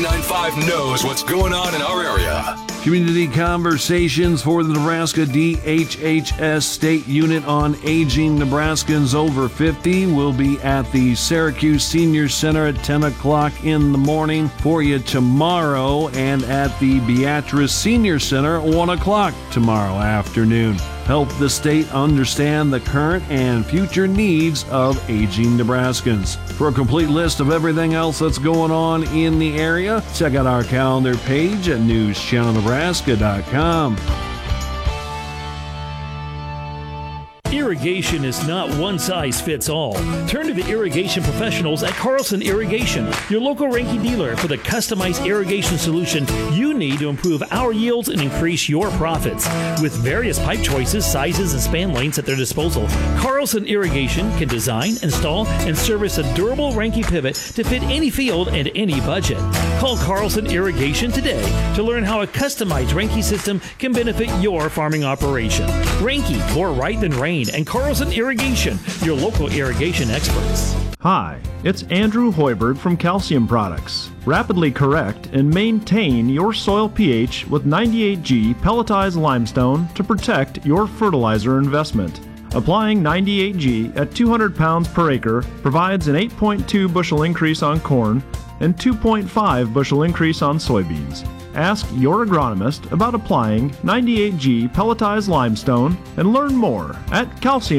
99.5 knows what's going on in our area. Community Conversations for the Nebraska DHHS State Unit on Aging Nebraskans Over 50 will be at the Syracuse Senior Center at 10 o'clock in the morning for you tomorrow, and at the Beatrice Senior Center at 1 o'clock tomorrow afternoon. Help the state understand the current and future needs of aging Nebraskans. For a complete list of everything else that's going on in the area, check out our calendar page at newschannelnebraska.com. Irrigation is not one size fits all. Turn to the irrigation professionals at Carlson Irrigation, your local Ranky dealer for the customized irrigation solution you need to improve our yields and increase your profits. With various pipe choices, sizes, and span lengths at their disposal, Carlson Irrigation can design, install, and service a durable Ranky pivot to fit any field and any budget. Call Carlson Irrigation today to learn how a customized Ranky system can benefit your farming operation. Ranky, more right than rain, and Carlson Irrigation, your local irrigation experts. Hi, it's Andrew Hoiberg from Calcium Products. Rapidly correct and maintain your soil pH with 98G pelletized limestone to protect your fertilizer investment. Applying 98G at 200 pounds per acre provides an 8.2 bushel increase on corn and 2.5 bushel increase on soybeans. Ask your agronomist about applying 98G pelletized limestone and learn more at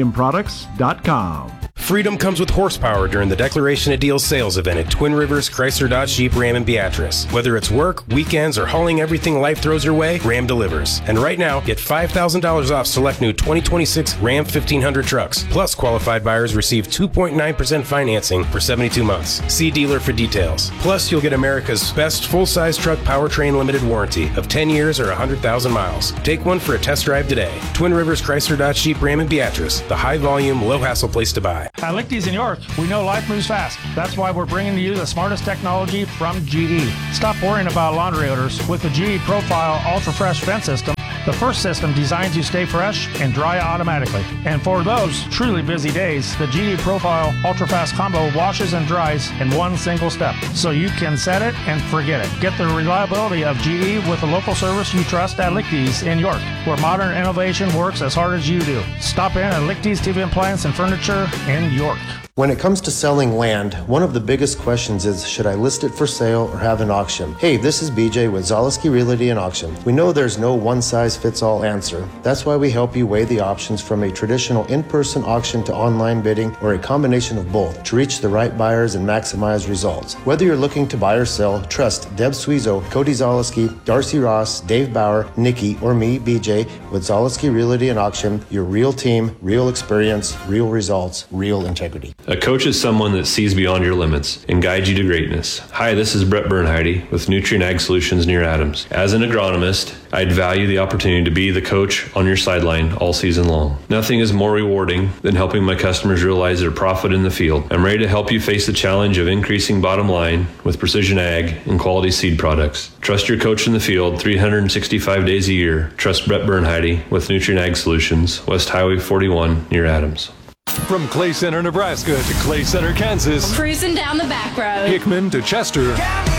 calciumproducts.com. Freedom comes with horsepower during the Declaration of Deals sales event at Twin Rivers Chrysler Dodge Jeep Ram in Beatrice. Whether it's work, weekends, or hauling everything life throws your way, Ram delivers. And right now, get $5,000 off select new 2026 Ram 1500 trucks. Plus, qualified buyers receive 2.9% financing for 72 months. See dealer for details. Plus, you'll get America's best full-size truck powertrain limited warranty of 10 years or 100,000 miles. Take one for a test drive today. Twin Rivers Chrysler Dodge Jeep Ram in Beatrice, the high-volume, low-hassle place to buy. At Lichty's in York, we know life moves fast. That's why we're bringing to you the smartest technology from GE. Stop worrying about laundry odors with the GE Profile Ultra Fresh Vent System. The first system designed to stay fresh and dry automatically. And for those truly busy days, the GE Profile Ultra Fast Combo washes and dries in one single step. So you can set it and forget it. Get the reliability of GE with the local service you trust at Lichty's in York, where modern innovation works as hard as you do. Stop in at Lichty's TV Appliance and Furniture in York. When it comes to selling land, one of the biggest questions is, should I list it for sale or have an auction? Hey, this is BJ with Zaleski Realty and Auction. We know there's no one-size-fits-all answer. That's why we help you weigh the options from a traditional in-person auction to online bidding or a combination of both to reach the right buyers and maximize results. Whether you're looking to buy or sell, trust Deb Suizo, Cody Zaleski, Darcy Ross, Dave Bauer, Nikki, or me, BJ, with Zaleski Realty and Auction, your real team, real experience, real results, real integrity. A coach is someone that sees beyond your limits and guides you to greatness. Hi, this is Brett Bernheide with Nutrien Ag Solutions near Adams. As an agronomist, I'd value the opportunity to be the coach on your sideline all season long. Nothing is more rewarding than helping my customers realize their profit in the field. I'm ready to help you face the challenge of increasing bottom line with precision ag and quality seed products. Trust your coach in the field 365 days a year. Trust Brett Bernheide with Nutrien Ag Solutions, West Highway 41 near Adams. From Clay Center, Nebraska to Clay Center, Kansas. Cruising down the back road. Hickman to Chester.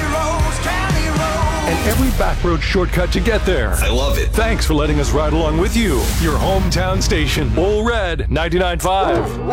And every back road shortcut to get there. I love it. Thanks for letting us ride along with you. Your hometown station, Bull Red 99.5.